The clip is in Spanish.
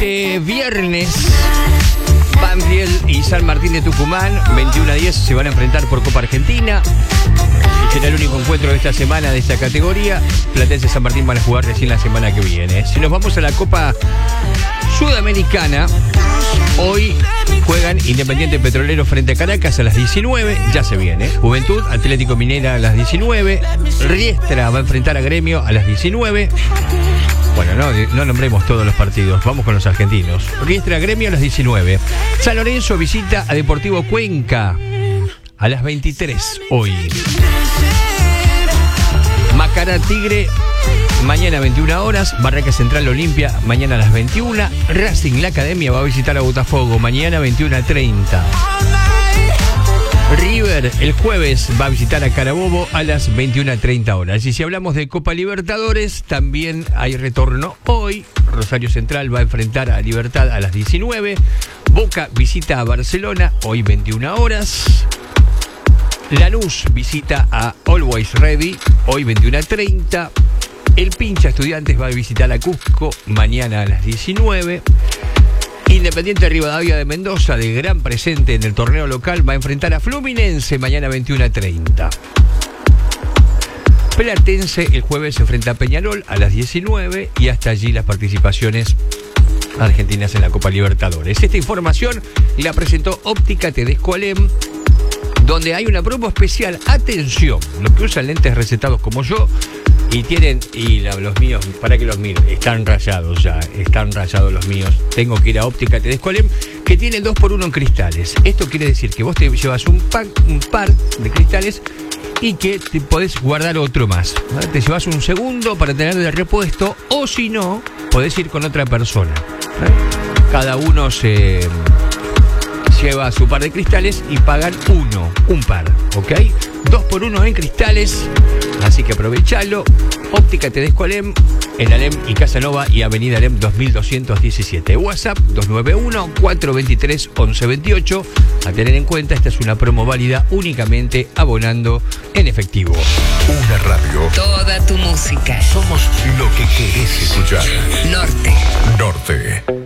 Este viernes, Banfield y San Martín de Tucumán, 21-10, se van a enfrentar por Copa Argentina. Y será el único encuentro de esta semana de esta categoría. Platense y San Martín van a jugar recién la semana que viene. Si nos vamos a la Copa Sudamericana, hoy juegan Independiente Petrolero frente a Caracas a las 19, ya se viene. Juventud, Atlético Minera a las 19. Riestra va a enfrentar a Gremio a las 19. Bueno, no nombremos todos los partidos, vamos con los argentinos. Riestra, Gremio a las 19. San Lorenzo visita a Deportivo Cuenca a las 23 hoy. Macará Tigre, mañana a 21 horas. Barraca Central Olimpia, mañana a las 21. Racing, la Academia, va a visitar a Botafogo, mañana a 21:30. River, el jueves, va a visitar a Carabobo a las 21:30 horas. Y si hablamos de Copa Libertadores, también hay retorno hoy. Rosario Central va a enfrentar a Libertad a las 19. Boca visita a Barcelona, hoy 21 horas. Lanús visita a Always Ready, hoy 21:30. El Pincha Estudiantes va a visitar a Cusco, mañana a las 19. Independiente Rivadavia de Mendoza, de gran presente en el torneo local, va a enfrentar a Fluminense, mañana 21:30. Platense el jueves se enfrenta a Peñarol a las 19 y hasta allí las participaciones argentinas en la Copa Libertadores. Esta información la presentó Óptica Tedesco Alem, donde hay una promo especial. Atención, los que usan lentes recetados como yo y tienen, los míos, para que los miren, están rayados ya, están rayados los míos. Tengo que ir a Óptica Tedesco Alem, que tiene el 2x1 en cristales. Esto quiere decir que vos te llevas un par de cristales y que te podés guardar otro más, ¿vale? Te llevas un segundo para tener de repuesto, o si no, podés ir con otra persona, ¿vale? Cada uno se lleva su par de cristales y pagan un par, ¿ok? 2x1 en cristales, así que aprovechalo. Óptica Tedesco Alem, en Alem y Casanova y Avenida Alem 2217. WhatsApp 291-423-1128. A tener en cuenta, esta es una promo válida únicamente abonando en efectivo. Una radio. Toda tu música. Somos lo que querés escuchar. Norte. Norte.